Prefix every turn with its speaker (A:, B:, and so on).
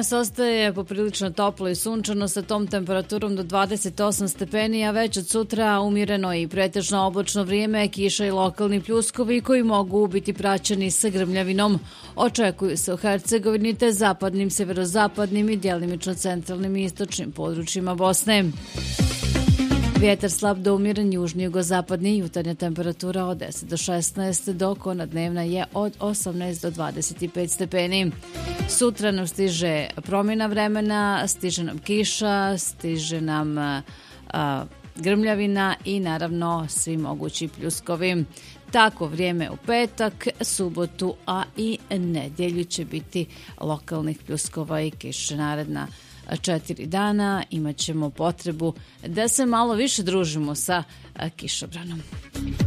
A: danas ostaje poprilično toplo i sunčano sa tom temperaturom do 28 stepeni, a već od sutra umjereno i pretežno oblačno vrijeme, kiša i lokalni pljuskovi koji mogu biti praćeni sa grmljavinom. Očekuju se u Hercegovini te zapadnim, severozapadnim i djelimično centralnim i istočnim područjima Bosne. Vjetar slab do umjeren, južni jugozapadni, jutarnja temperatura od 10 do 16, dok ona dnevna je od 18 do 25 stepeni. Sutra nam stiže promjena vremena, stiže nam kiša, stiže nam grmljavina i naravno svi mogući pljuskovi. Tako vrijeme u petak, subotu, a i nedjelju će biti lokalnih pljuskova i kiše. Naredna 4 dana imat ćemo potrebu da se malo više družimo sa kišobranom.